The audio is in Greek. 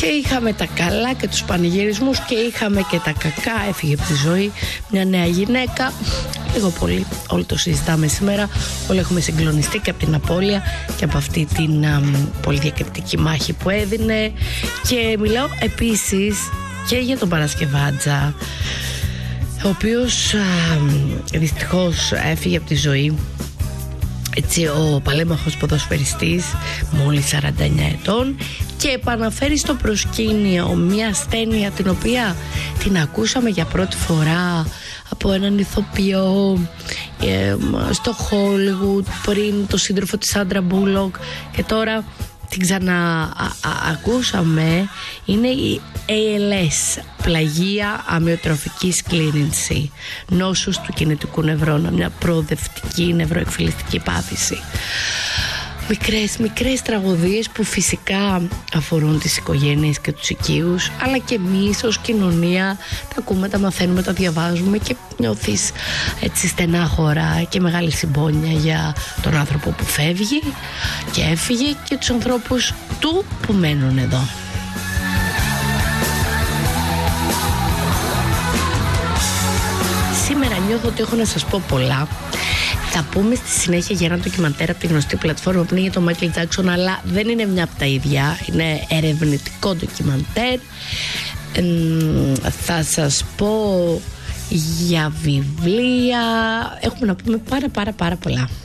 Και είχαμε τα καλά και τους πανηγυρισμούς και είχαμε και τα κακά. Έφυγε από τη ζωή μια νέα γυναίκα. Λίγο πολύ όλοι το συζητάμε σήμερα. Όλοι έχουμε συγκλονιστεί και από την απώλεια και από αυτή την πολύ διακριτική μάχη που έδινε. Και μιλάω επίσης και για τον Παρασκευάτζα, ο οποίος δυστυχώς έφυγε από τη ζωή. Έτσι, ο παλέμαχος ποδοσφαιριστής, μόλις 49 ετών, και επαναφέρει στο προσκήνιο μια ασθένεια την οποία την ακούσαμε για πρώτη φορά από έναν ηθοποιό στο Hollywood πριν, το σύντροφο της Σάντρα Μπούλοκ, και τώρα την ξαναακούσαμε. Είναι η ALS, πλαγία αμυοτροφική σκλήρυνση, νόσος του κινητικού νευρώνα, μια προοδευτική νευροεκφυλιστική πάθηση. Μικρές τραγωδίες που φυσικά αφορούν τις οικογένειες και τους οικείους, αλλά και εμείς ως κοινωνία τα ακούμε, τα μαθαίνουμε, τα διαβάζουμε και νιώθεις έτσι στενάχωρα και μεγάλη συμπόνια για τον άνθρωπο που φεύγει και έφυγε και τους ανθρώπους του που μένουν εδώ. Σήμερα νιώθω ότι έχω να σας πω πολλά. Θα πούμε στη συνέχεια για ένα ντοκιμαντέρ από τη γνωστή πλατφόρμα που είναι για τον Μάικλ Τζάκσον, αλλά δεν είναι μια από τα ίδια. Είναι ερευνητικό ντοκιμαντέρ. Θα σας πω για βιβλία. Έχουμε να πούμε πάρα πολλά.